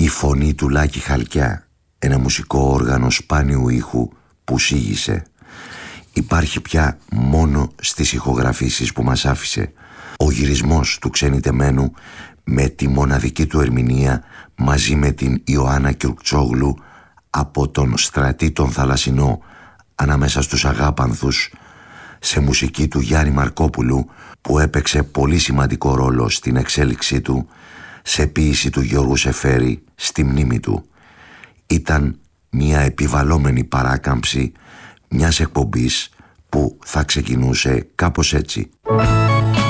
Η φωνή του Λάκη Χαλκιά, ένα μουσικό όργανο σπάνιου ήχου που σίγησε. Υπάρχει πια μόνο στις ηχογραφήσεις που μας άφησε. Ο γυρισμός του ξενιτεμένου με τη μοναδική του ερμηνεία μαζί με την Ιωάννα Κιουρκτσόγλου από τον Στρατή τον Θαλασσινό ανάμεσα στους Αγάπανθους, σε μουσική του Γιάννη Μαρκόπουλου που έπαιξε πολύ σημαντικό ρόλο στην εξέλιξή του, σε ποίηση του Γιώργου Σεφέρη στη μνήμη του. Ήταν μια επιβαλόμενη παράκαμψη μιας εκπομπής που θα ξεκινούσε κάπως έτσι.